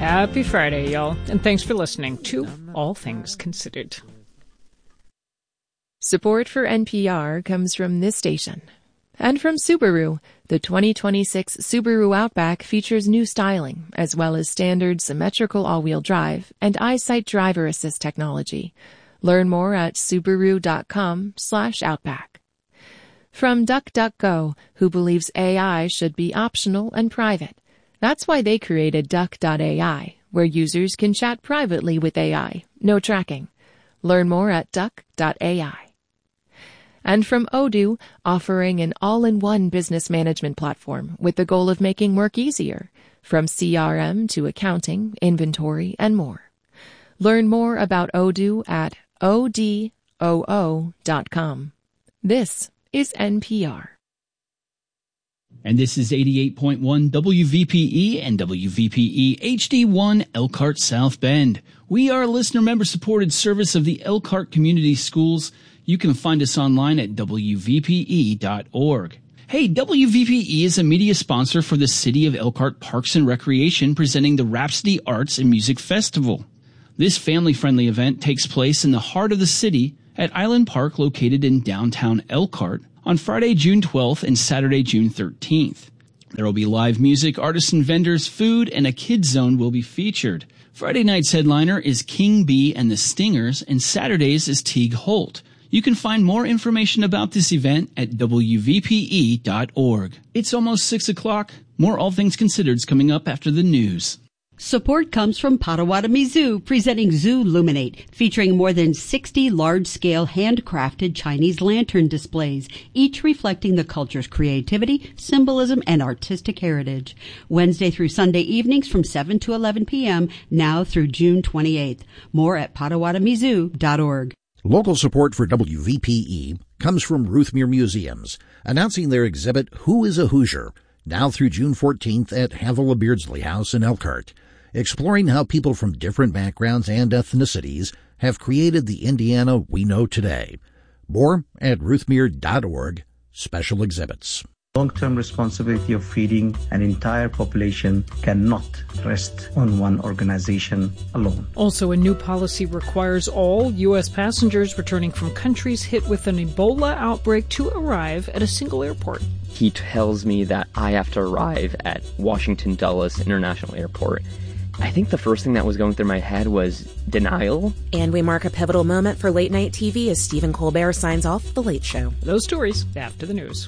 Happy Friday, y'all, and thanks for listening to All Things Considered. Support for NPR comes from this station. And from Subaru, the 2026 Subaru Outback features new styling, as well as standard symmetrical all-wheel drive and EyeSight driver assist technology. Learn more at Subaru.com/Outback. From DuckDuckGo, who believes AI should be optional and private. That's why they created Duck.ai, where users can chat privately with AI, no tracking. Learn more at Duck.ai. And from Odoo, offering an all-in-one business management platform with the goal of making work easier, from CRM to accounting, inventory, and more. Learn more about Odoo at odoo.com. This is NPR. And this is 88.1 WVPE and WVPE HD1 Elkhart South Bend. We are a listener-member-supported service of the Elkhart Community Schools. You can find us online at WVPE.org. Hey, WVPE is a media sponsor for the City of Elkhart Parks and Recreation presenting the Rhapsody Arts and Music Festival. This family-friendly event takes place in the heart of the city at Island Park located in downtown Elkhart on Friday, June 12th and Saturday, June 13th. There will be live music, artists and vendors, food, and a kids zone will be featured. Friday night's headliner is King Bee and the Stingers, and Saturdays is Teague Holt. You can find more information about this event at WVPE.org. It's almost 6 o'clock. More All Things Considered's coming up after the news. Support comes from Potawatomi Zoo, presenting Zoo Luminate, featuring more than 60 large-scale handcrafted Chinese lantern displays, each reflecting the culture's creativity, symbolism, and artistic heritage. Wednesday through Sunday evenings from 7 to 11 p.m., now through June 28th. More at PotawatomiZoo.org. Local support for WVPE comes from Ruthmere Museums, announcing their exhibit Who is a Hoosier, now through June 14th at Havila Beardsley House in Elkhart, exploring how people from different backgrounds and ethnicities have created the Indiana we know today. More at ruthmere.org, special exhibits. Long-term responsibility of feeding an entire population cannot rest on one organization alone. Also, a new policy requires all U.S. passengers returning from countries hit with an Ebola outbreak to arrive at a single airport. He tells me that I have to arrive at Washington Dulles International Airport. I think the first thing that was going through my head was denial. And we mark a pivotal moment for late-night TV as Stephen Colbert signs off The Late Show. Those stories after the news.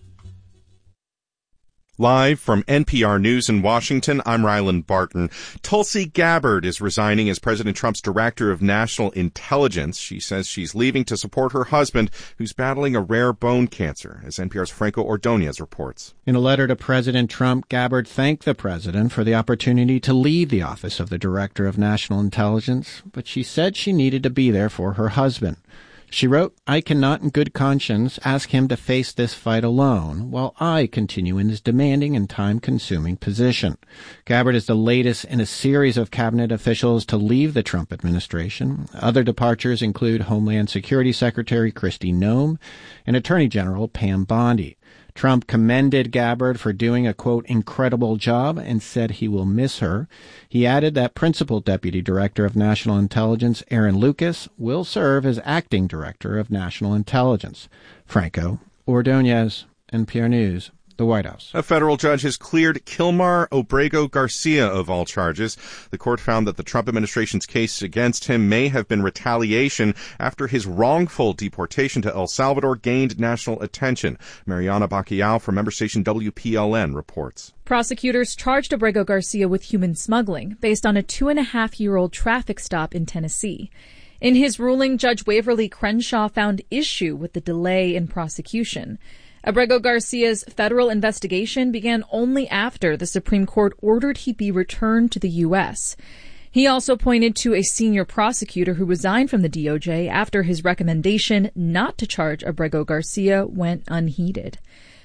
Live from NPR News in Washington, I'm Ryland Barton. Tulsi Gabbard is resigning as President Trump's Director of National Intelligence. She says she's leaving to support her husband, who's battling a rare bone cancer, as NPR's Franco Ordonez reports. In a letter to President Trump, Gabbard thanked the president for the opportunity to leave the office of the Director of National Intelligence, but she said she needed to be there for her husband. She wrote, "I cannot in good conscience ask him to face this fight alone, while I continue in this demanding and time-consuming position." Gabbard is the latest in a series of cabinet officials to leave the Trump administration. Other departures include Homeland Security Secretary Kristi Noem and Attorney General Pam Bondi. Trump commended Gabbard for doing a, quote, incredible job and said he will miss her. He added that Principal Deputy Director of National Intelligence Aaron Lucas will serve as Acting Director of National Intelligence. Franco Ordonez, NPR News, the White House. A federal judge has cleared Kilmar Obrego Garcia of all charges. The court found that the Trump administration's case against him may have been retaliation after his wrongful deportation to El Salvador gained national attention. Mariana Bacallao from member station WPLN reports. Prosecutors charged Obrego Garcia with human smuggling based on a 2.5-year-old traffic stop in Tennessee. In his ruling, Judge Waverly Crenshaw found issue with the delay in prosecution. Obrego Garcia's federal investigation began only after the Supreme Court ordered he be returned to the U.S. He also pointed to a senior prosecutor who resigned from the DOJ after his recommendation not to charge Obrego Garcia went unheeded.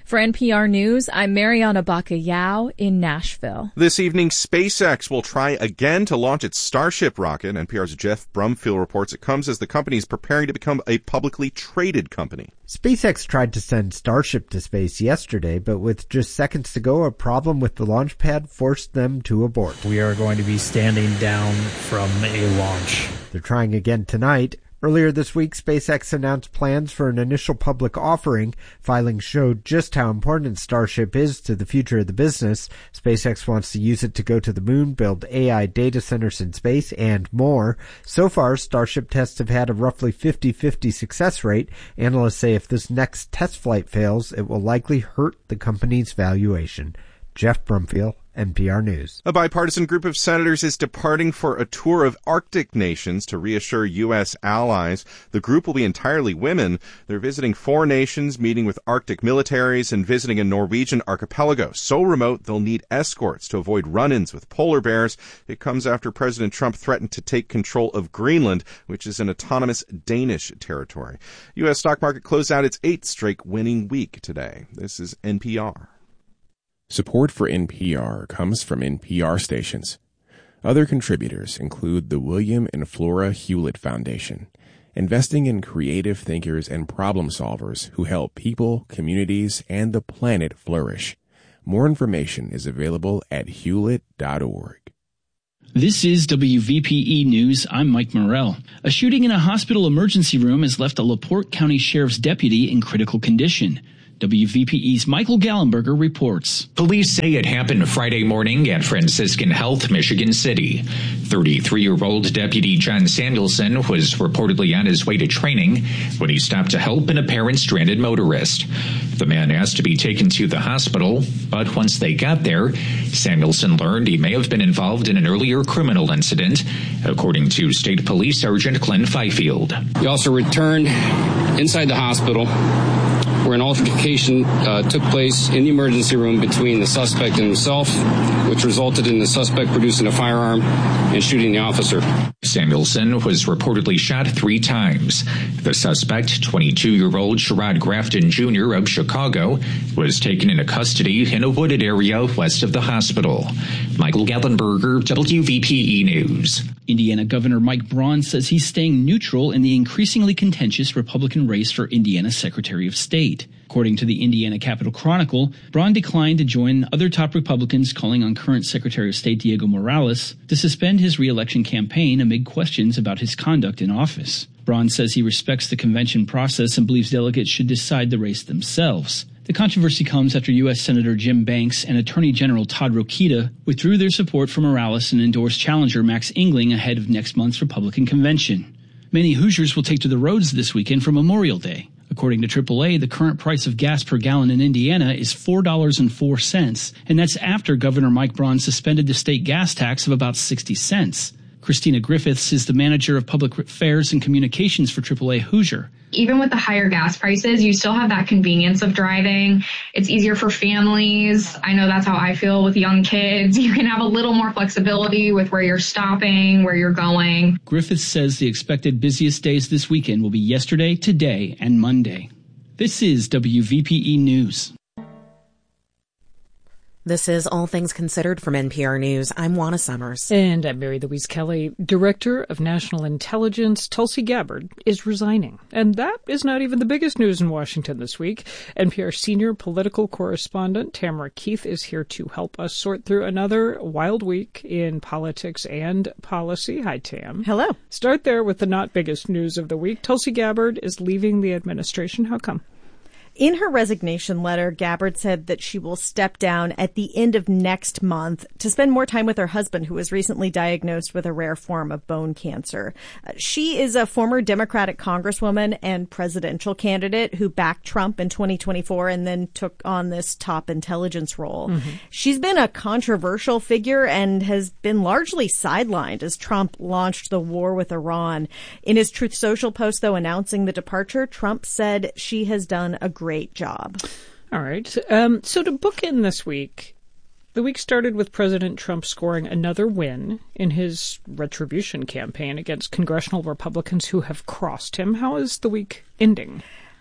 For NPR News, I'm Mariana Bacallao in Nashville. This evening, SpaceX will try again to launch its Starship rocket. NPR's Jeff Brumfield reports it comes as the company is preparing to become a publicly traded company. SpaceX tried to send Starship to space yesterday, but with just seconds to go, a problem with the launch pad forced them to abort. We are going to be standing down from a launch. They're trying again tonight. Earlier this week, SpaceX announced plans for an initial public offering. Filings showed just how important Starship is to the future of the business. SpaceX wants to use it to go to the moon, build AI data centers in space, and more. So far, Starship tests have had a roughly 50-50 success rate. Analysts say if this next test flight fails, it will likely hurt the company's valuation. Jeff Brumfield, NPR News. A bipartisan group of senators is departing for a tour of Arctic nations to reassure U.S. allies. The group will be entirely women. They're visiting 4 nations, meeting with Arctic militaries, and visiting a Norwegian archipelago. So remote, they'll need escorts to avoid run-ins with polar bears. It comes after President Trump threatened to take control of Greenland, which is an autonomous Danish territory. U.S. stock market closed out its 8th straight winning week today. This is NPR. Support for NPR comes from NPR stations. Other contributors include the William and Flora Hewlett Foundation, investing in creative thinkers and problem solvers who help people, communities, and the planet flourish. More information is available at hewlett.org. This is WVPE News. I'm Mike Morrell. A shooting in a hospital emergency room has left a LaPorte County Sheriff's deputy in critical condition. WVPE's Michael Gallenberger reports. Police say it happened Friday morning at Franciscan Health, Michigan City. 33-year-old Deputy John Samuelson was reportedly on his way to training when he stopped to help an apparent stranded motorist. The man asked to be taken to the hospital, but once they got there, Samuelson learned he may have been involved in an earlier criminal incident, according to State Police Sergeant Glenn Fifield. He also returned inside the hospital, where an altercation took place in the emergency room between the suspect and himself, which resulted in the suspect producing a firearm and shooting the officer. Samuelson was reportedly shot 3 times. The suspect, 22-year-old Sherrod Grafton Jr. of Chicago, was taken into custody in a wooded area west of the hospital. Michael Gallenberger, WVPE News. Indiana Governor Mike Braun says he's staying neutral in the increasingly contentious Republican race for Indiana Secretary of State. According to the Indiana Capitol Chronicle, Braun declined to join other top Republicans calling on current Secretary of State Diego Morales to suspend his re-election campaign amid questions about his conduct in office. Braun says he respects the convention process and believes delegates should decide the race themselves. The controversy comes after U.S. Senator Jim Banks and Attorney General Todd Rokita withdrew their support for Morales and endorsed challenger Max Engling ahead of next month's Republican convention. Many Hoosiers will take to the roads this weekend for Memorial Day. According to AAA, the current price of gas per gallon in Indiana is $4.04, and that's after Governor Mike Braun suspended the state gas tax of about 60 cents. Christina Griffiths is the manager of public affairs and communications for AAA Hoosier. Even with the higher gas prices, you still have that convenience of driving. It's easier for families. I know that's how I feel with young kids. You can have a little more flexibility with where you're stopping, where you're going. Griffiths says the expected busiest days this weekend will be yesterday, today, and Monday. This is WVPE News. This is All Things Considered from NPR News. I'm Juana Summers. And I'm Mary Louise Kelly. Director of National Intelligence Tulsi Gabbard is resigning. And that is not even the biggest news in Washington this week. NPR senior political correspondent Tamara Keith is here to help us sort through another wild week in politics and policy. Hi, Tam. Hello. Start there with the not biggest news of the week. Tulsi Gabbard is leaving the administration. How come? In her resignation letter, Gabbard said that she will step down at the end of next month to spend more time with her husband, who was recently diagnosed with a rare form of bone cancer. She is a former Democratic congresswoman and presidential candidate who backed Trump in 2024 and then took on this top intelligence role. Mm-hmm. She's been a controversial figure and has been largely sidelined as Trump launched the war with Iran. In his Truth Social post, though, announcing the departure, Trump said she has done a great job. All right. So to bookend this week, the week started with President Trump scoring another win in his retribution campaign against congressional Republicans who have crossed him. How is the week ending?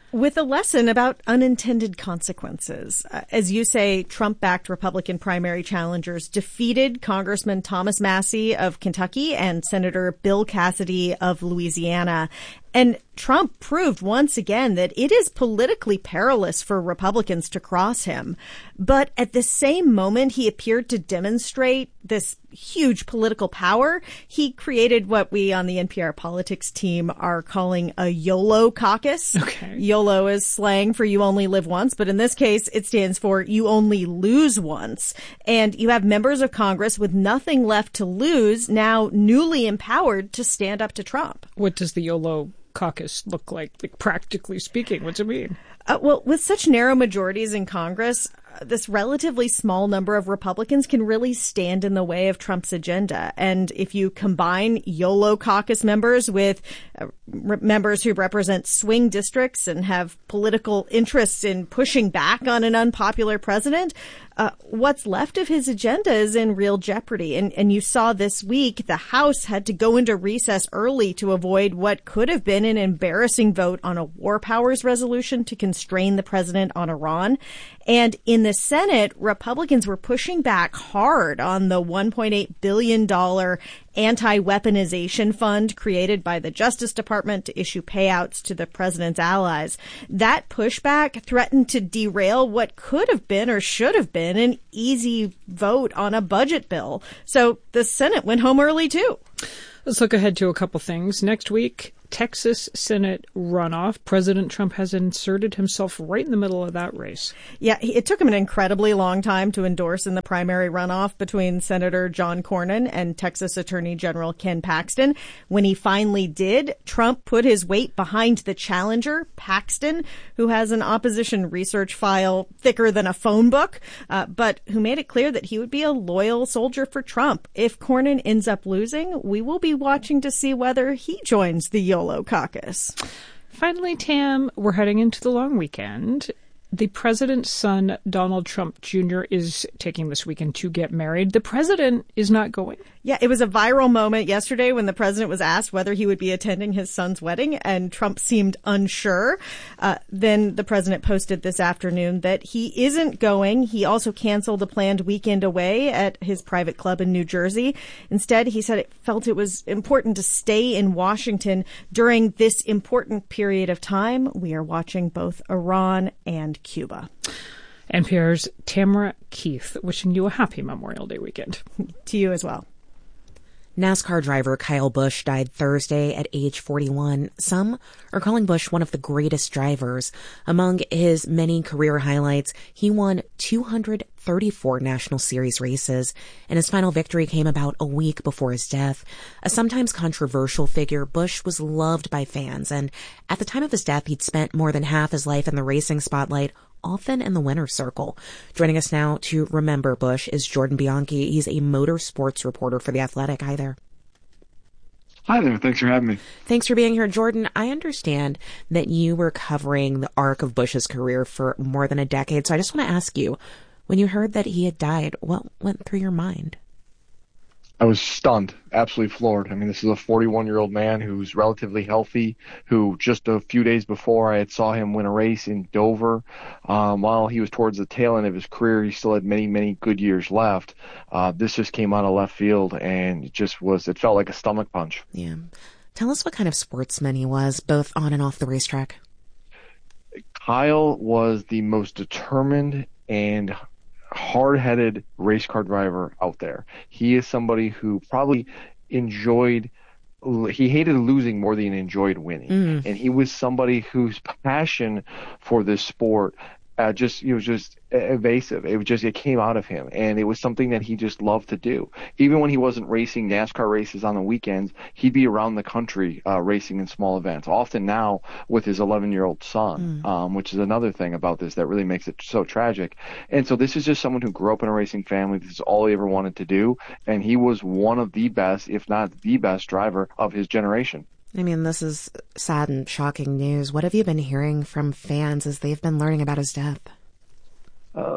With a lesson about unintended consequences. As you say, Trump-backed Republican primary challengers defeated Congressman Thomas Massie of Kentucky and Senator Bill Cassidy of Louisiana. And Trump proved once again that it is politically perilous for Republicans to cross him. But at the same moment he appeared to demonstrate this huge political power, he created what we on the NPR politics team are calling a YOLO caucus. Okay. YOLO is slang for you only live once, but in this case, it stands for you only lose once. And you have members of Congress with nothing left to lose, now newly empowered to stand up to Trump. What does the YOLO caucus look like practically speaking? What's it mean? Well, with such narrow majorities in Congress, this relatively small number of Republicans can really stand in the way of Trump's agenda. And if you combine YOLO caucus members with members who represent swing districts and have political interests in pushing back on an unpopular president, what's left of his agenda is in real jeopardy. And you saw this week the House had to go into recess early to avoid what could have been an embarrassing vote on a war powers resolution to constrain the president on Iran. And in the Senate, Republicans were pushing back hard on the $1.8 billion anti-weaponization fund created by the Justice Department to issue payouts to the president's allies. That pushback threatened to derail what could have been or should have been an easy vote on a budget bill. So the Senate went home early, too. Let's look ahead to a couple things. Next week, Texas Senate runoff. President Trump has inserted himself right in the middle of that race. Yeah, it took him an incredibly long time to endorse in the primary runoff between Senator John Cornyn and Texas Attorney General Ken Paxton. When he finally did, Trump put his weight behind the challenger, Paxton, who has an opposition research file thicker than a phone book, but who made it clear that he would be a loyal soldier for Trump. If Cornyn ends up losing, we will be watching to see whether he joins the YOLO caucus. Finally, Tam, we're heading into the long weekend. The president's son, Donald Trump Jr., is taking this weekend to get married. The president is not going. Yeah, it was a viral moment yesterday when the president was asked whether he would be attending his son's wedding, and Trump seemed unsure. Then the president posted this afternoon that he isn't going. He also canceled a planned weekend away at his private club in New Jersey. Instead, he said it felt it was important to stay in Washington during this important period of time. We are watching both Iran and Cuba. NPR's Tamara Keith wishing you a happy Memorial Day weekend. To you as well. NASCAR driver Kyle Busch died Thursday at age 41. Some are calling Busch one of the greatest drivers. Among his many career highlights, he won 234 National Series races, and his final victory came about a week before his death. A sometimes controversial figure, Busch was loved by fans, and at the time of his death, he'd spent more than half his life in the racing spotlight, often in the winner's circle. Joining us now to remember Busch is Jordan Bianchi. He's a motorsports reporter for The Athletic. Hi there. Hi there. Thanks for having me. Thanks for being here, Jordan. I understand that you were covering the arc of Busch's career for more than a decade. So I just want to ask you, when you heard that he had died, what went through your mind? I was stunned, absolutely floored. I mean, this is a 41-year-old man who's relatively healthy, who just a few days before I had saw him win a race in Dover. While he was towards the tail end of his career, he still had many, many good years left. This just came out of left field, and it felt like a stomach punch. Yeah. Tell us what kind of sportsman he was, both on and off the racetrack. Kyle was the most determined and hard-headed race car driver out there. He is somebody who probably he hated losing more than he enjoyed winning. And he was somebody whose passion for this sport was just evasive. It came out of him, and it was something that he just loved to do. Even when he wasn't racing NASCAR races on the weekends, he'd be around the country racing in small events, often now with his 11-year-old son, which is another thing about this that really makes it so tragic. And so this is just someone who grew up in a racing family. This is all he ever wanted to do, and he was one of the best, if not the best, driver of his generation. I mean, this is sad and shocking news. What have you been hearing from fans as they've been learning about his death?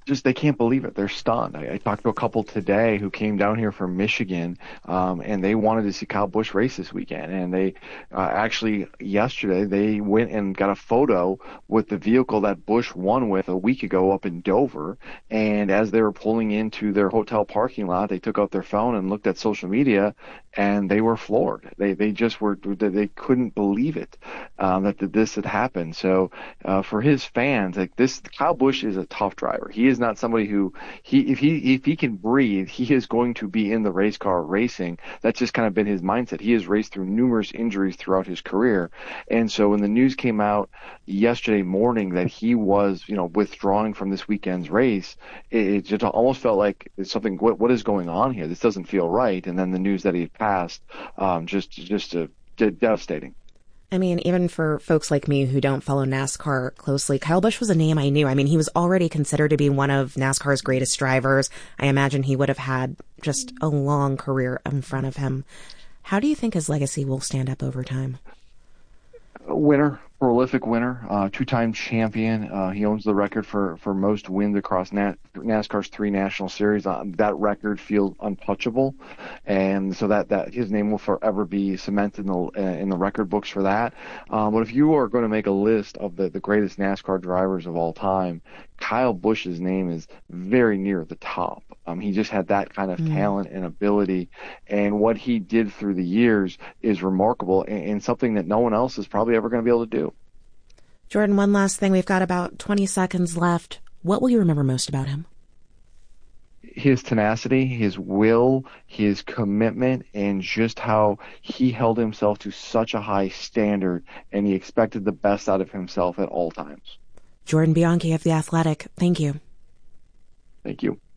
they can't believe it. They're stunned. I talked to a couple today who came down here from Michigan, and they wanted to see Kyle Busch race this weekend. And they actually yesterday they went and got a photo with the vehicle that Busch won with a week ago up in Dover. And as they were pulling into their hotel parking lot, they took out their phone and looked at social media, and they were floored. They couldn't believe it that this had happened. So for his fans, like this, Kyle Busch is a tough driver. He is not somebody who if he can breathe, he is going to be in the race car racing. That's just kind of been his mindset. He has raced through numerous injuries throughout his career, and so when the news came out yesterday morning that he was, withdrawing from this weekend's race, it just almost felt like it's something. What is going on here? This doesn't feel right. And then the news that he had passed, just devastating. I mean, even for folks like me who don't follow NASCAR closely, Kyle Busch was a name I knew. I mean, he was already considered to be one of NASCAR's greatest drivers. I imagine he would have had just a long career in front of him. How do you think his legacy will stand up over time? Winner, prolific winner, two-time champion. He owns the record for most wins across NASCAR's 3 national series. That record feels untouchable, and so that his name will forever be cemented in the record books for that. But if you are going to make a list of the greatest NASCAR drivers of all time, Kyle Busch's name is very near the top. He just had that kind of talent and ability, and what he did through the years is remarkable and something that no one else is probably ever going to be able to do. Jordan, one last thing. We've got about 20 seconds left. What will you remember most about him? His tenacity, his will, his commitment, and just how he held himself to such a high standard, and he expected the best out of himself at all times. Jordan Bianchi of The Athletic, thank you. Thank you.